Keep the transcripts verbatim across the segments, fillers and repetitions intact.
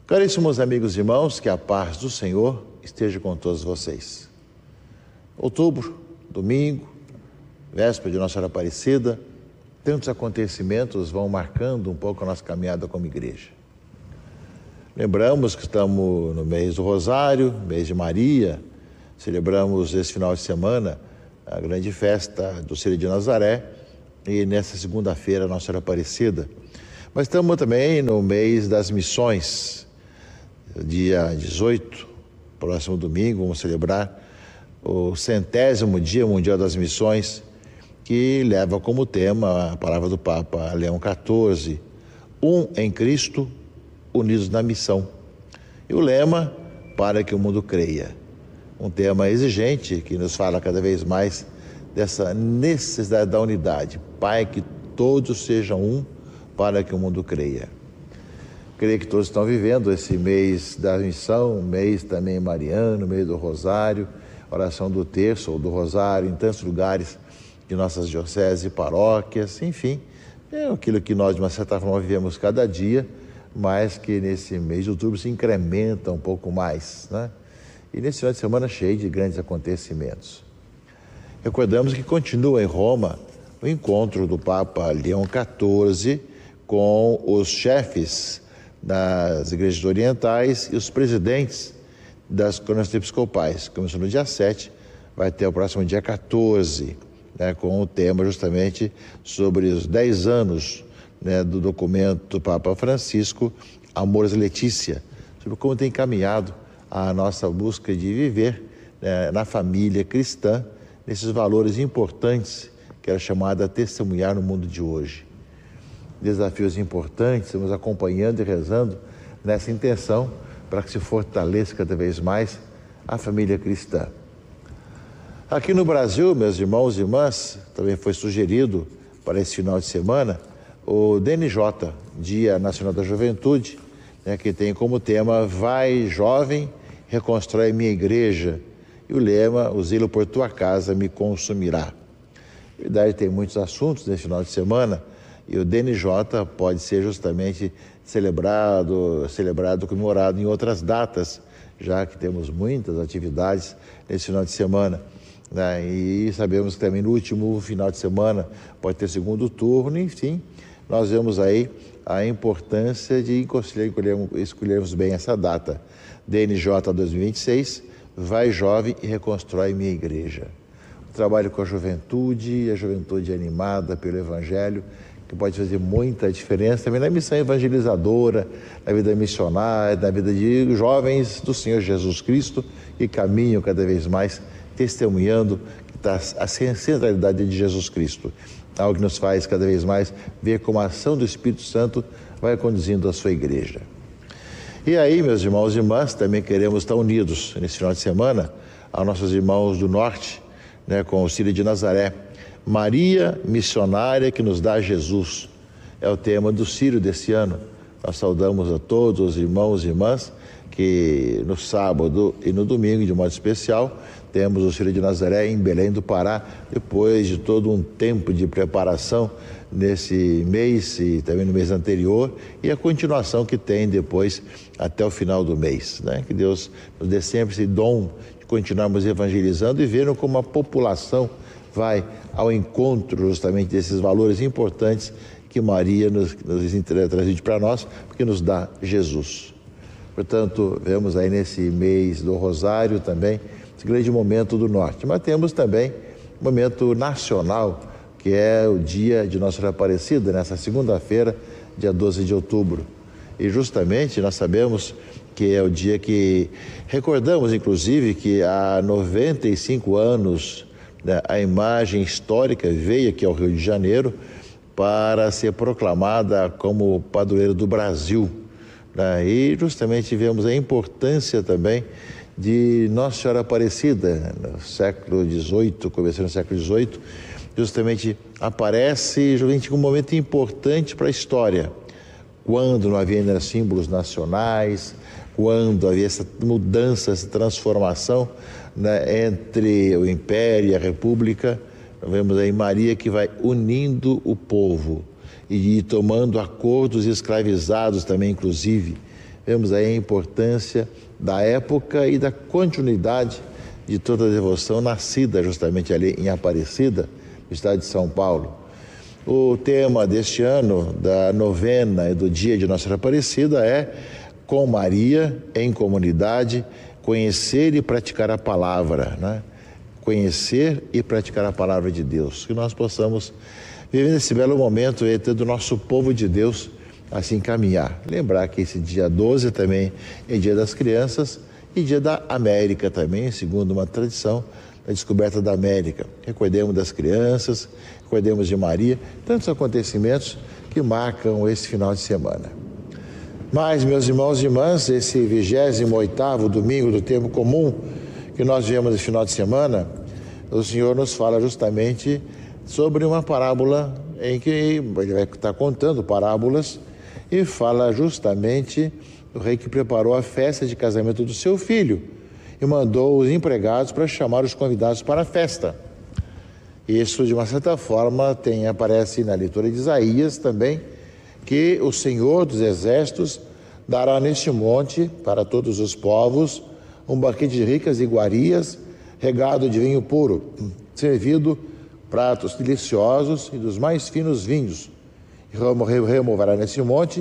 Caríssimos amigos e irmãos, que a paz do Senhor esteja com todos vocês. Outubro, domingo, véspera de Nossa Senhora Aparecida, tantos acontecimentos vão marcando um pouco a nossa caminhada como igreja. Lembramos que estamos no mês do Rosário, mês de Maria, celebramos esse final de semana a grande festa do Círio de Nazaré e nessa segunda-feira Nossa Senhora Aparecida. Mas estamos também no mês das missões. Dia dezoito, próximo domingo, vamos celebrar o centésimo Dia Mundial das Missões, que leva como tema a palavra do Papa Leão quatorze, um em Cristo, unidos na missão. E o lema, para que o mundo creia. Um tema exigente que nos fala cada vez mais dessa necessidade da unidade. Pai, que todos sejam um, para que o mundo creia. Creio que todos estão vivendo esse mês da missão, mês também mariano, mês do Rosário, oração do terço ou do Rosário em tantos lugares de nossas dioceses e paróquias, enfim, é aquilo que nós de uma certa forma vivemos cada dia, mas que nesse mês de outubro se incrementa um pouco mais, né? E nesse final de semana cheio de grandes acontecimentos. Recordamos que continua em Roma o encontro do Papa Leão quatorze com os chefes das igrejas orientais e os presidentes das conferências episcopais. Começou no dia sete, vai até o próximo dia quatorze, né, com o tema justamente sobre os dez anos, né, do documento do Papa Francisco, Amoris Laetitia, sobre como tem caminhado a nossa busca de viver, né, na família cristã, nesses valores importantes que era chamada a testemunhar no mundo de hoje. Desafios importantes, estamos acompanhando e rezando nessa intenção para que se fortaleça cada vez mais a família cristã. Aqui no Brasil, meus irmãos e irmãs, também foi sugerido para esse final de semana o D N J, Dia Nacional da Juventude, né, que tem como tema Vai Jovem, Reconstrói Minha Igreja, e o lema, o zelo por tua casa me consumirá. Na verdade, tem muitos assuntos nesse final de semana, e o D N J pode ser justamente celebrado, celebrado, comemorado em outras datas, já que temos muitas atividades nesse final de semana, né? E sabemos que também no último final de semana pode ter segundo turno, enfim, nós vemos aí a importância de escolhermos, escolhermos bem essa data. D N J dois mil e vinte e seis, Vai Jovem e Reconstrói Minha Igreja. O trabalho com a juventude, a juventude animada pelo Evangelho, que pode fazer muita diferença também na missão evangelizadora, na vida missionária, na vida de jovens do Senhor Jesus Cristo, que caminham cada vez mais testemunhando a centralidade de Jesus Cristo. Algo que nos faz cada vez mais ver como a ação do Espírito Santo vai conduzindo a sua igreja. E aí, meus irmãos e irmãs, também queremos estar unidos nesse final de semana aos nossos irmãos do Norte, né, com o Círio de Nazaré. Maria missionária que nos dá Jesus, é o tema do Círio desse ano. Nós saudamos a todos os irmãos e irmãs que no sábado e no domingo, de modo especial, temos o Círio de Nazaré em Belém do Pará, depois de todo um tempo de preparação nesse mês e também no mês anterior, e a continuação que tem depois até o final do mês, né? Que Deus nos dê sempre esse dom de continuarmos evangelizando e vendo como a população vai ao encontro justamente desses valores importantes que Maria nos, nos transmite para nós, porque nos dá Jesus. Portanto, vemos aí nesse mês do Rosário também esse grande momento do Norte, mas temos também um momento nacional, que é o dia de Nossa Senhora Aparecida, nessa segunda-feira, dia doze de outubro. E justamente nós sabemos que é o dia que recordamos, inclusive, que há noventa e cinco anos, né, a imagem histórica veio aqui ao Rio de Janeiro para ser proclamada como padroeira do Brasil, né? E justamente vemos a importância também de Nossa Senhora Aparecida, no século dezoito, começando no século dezoito, justamente aparece justamente um momento importante para a história, quando não havia ainda símbolos nacionais, quando havia essa mudança, essa transformação, né, entre o Império e a República. Nós vemos aí Maria que vai unindo o povo e tomando acordos escravizados também, inclusive. vemos aí a importância da época e da continuidade de toda a devoção nascida justamente ali em Aparecida, no estado de São Paulo. O tema deste ano, da novena e do dia de Nossa Senhora Aparecida, é com Maria, em comunidade, conhecer e praticar a palavra, né? Conhecer e praticar a palavra de Deus. Que nós possamos viver nesse belo momento e ter do nosso povo de Deus assim caminhar. Lembrar que esse dia doze também é dia das crianças e dia da América também, segundo uma tradição da descoberta da América. Recordemos das crianças, recordemos de Maria, tantos acontecimentos que marcam esse final de semana. Mas, meus irmãos e irmãs, esse vigésimo oitavo domingo do tempo comum que nós vemos esse final de semana, o Senhor nos fala justamente sobre uma parábola em que ele vai estar contando parábolas e fala justamente do rei que preparou a festa de casamento do seu filho e mandou os empregados para chamar os convidados para a festa. Isso, de uma certa forma, tem, aparece na leitura de Isaías também, que o Senhor dos Exércitos dará neste monte, para todos os povos, um banquete de ricas iguarias, regado de vinho puro, servido pratos deliciosos e dos mais finos vinhos. E removerá nesse monte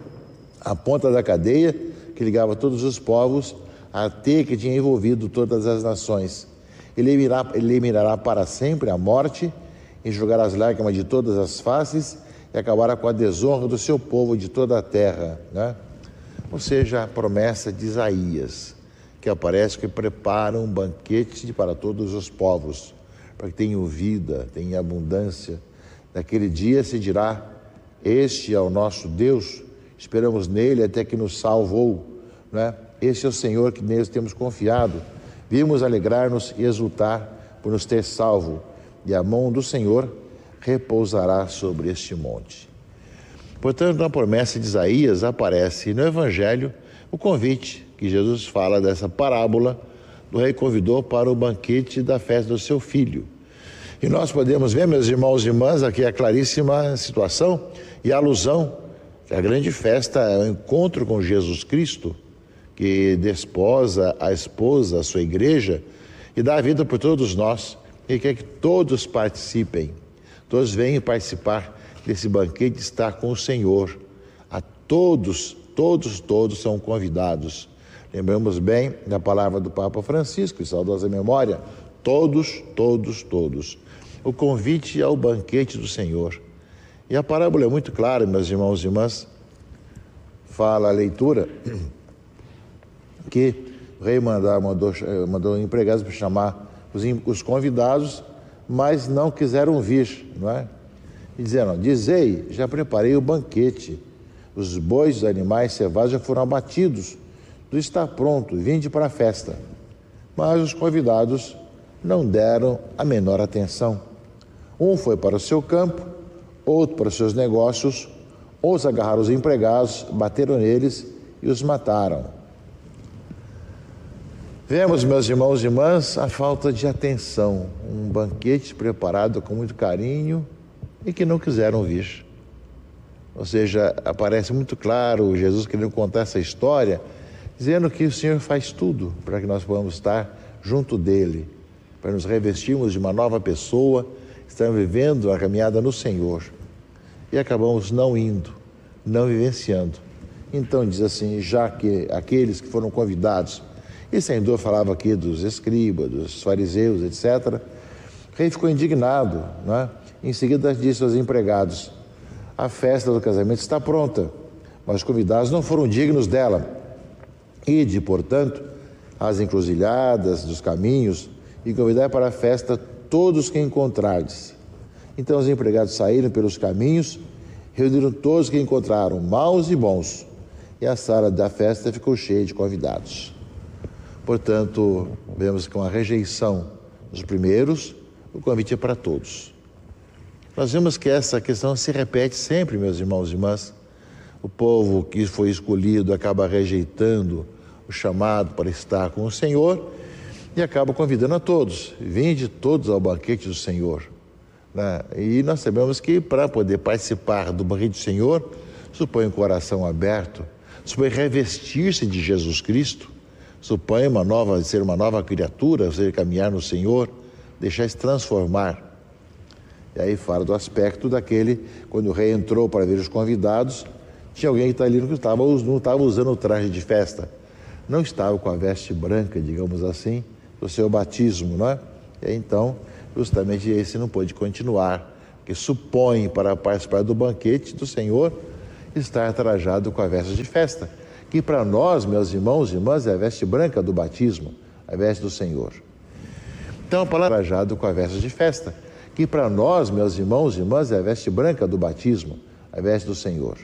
a ponta da cadeia que ligava todos os povos, a teia que tinha envolvido todas as nações. Ele eliminará, eliminará para sempre a morte, enxugará as lágrimas de todas as faces e acabará com a desonra do seu povo de toda a terra, né? Ou seja, a promessa de Isaías, que aparece que prepara um banquete para todos os povos, para que tenham vida, tenham abundância. Naquele dia se dirá: este é o nosso Deus, esperamos nele até que nos salvou, né? Este é o Senhor que nele temos confiado. Vimos alegrar-nos e exultar por nos ter salvo, e a mão do Senhor repousará sobre este monte. Portanto, na promessa de Isaías aparece no Evangelho o convite que Jesus fala dessa parábola do rei convidou para o banquete da festa do seu filho. E nós podemos ver, meus irmãos e irmãs, aqui a claríssima situação e a alusão que a grande festa é o encontro com Jesus Cristo, que desposa a esposa, a sua igreja, e dá a vida por todos nós, e quer que todos participem, todos venham participar desse banquete, estar com o Senhor. A todos, todos, todos são convidados. Lembramos bem da palavra do Papa Francisco, em saudosa memória, todos, todos, todos. O convite ao banquete do Senhor. E a parábola é muito clara, meus irmãos e irmãs. Fala a leitura que o rei mandou, mandou, mandou empregados para chamar os, os convidados, mas não quiseram vir, não é? E dizendo: dizei, já preparei o banquete, os bois dos animais cevados já foram abatidos, tudo está pronto, vinde para a festa. Mas os convidados não deram a menor atenção. Um foi para o seu campo, outro para os seus negócios, outros agarraram os empregados, bateram neles e os mataram. Vemos, meus irmãos e irmãs, a falta de atenção, um banquete preparado com muito carinho e que não quiseram vir. Ou seja, aparece muito claro Jesus querendo contar essa história, dizendo que o Senhor faz tudo para que nós possamos estar junto dele, para nos revestirmos de uma nova pessoa, estarmos vivendo a caminhada no Senhor. E acabamos não indo, não vivenciando. Então diz assim, já que aqueles que foram convidados, e sem dúvida falava aqui dos escribas, dos fariseus, etcétera, o rei ficou indignado, não é? Em seguida disse aos empregados: a festa do casamento está pronta, mas os convidados não foram dignos dela. Ide, portanto, às encruzilhadas dos caminhos e convidai para a festa todos que encontrardes. Então os empregados saíram pelos caminhos, reuniram todos que encontraram, maus e bons, e a sala da festa ficou cheia de convidados. Portanto, vemos que com a rejeição dos primeiros, o convite é para todos. Nós vemos que essa questão se repete sempre, meus irmãos e irmãs. O povo que foi escolhido acaba rejeitando o chamado para estar com o Senhor e acaba convidando a todos. Vinde todos ao banquete do Senhor, né? E nós sabemos que para poder participar do banquete do Senhor, supõe um coração aberto, supõe revestir-se de Jesus Cristo, supõe uma nova, ser uma nova criatura, ou seja, caminhar no Senhor, deixar-se transformar. E aí fala do aspecto daquele, quando o rei entrou para ver os convidados, tinha alguém que está ali que estava, não estava usando o traje de festa, não estava com a veste branca, digamos assim, do seu batismo, não é? E então, justamente esse não pôde continuar, porque supõe para participar do banquete do Senhor estar trajado com a veste de festa, que para nós, meus irmãos e irmãs, é a veste branca do batismo, a veste do Senhor. Então, a palavra trajado com a veste de festa, que para nós, meus irmãos e irmãs, é a veste branca do batismo, a veste do Senhor.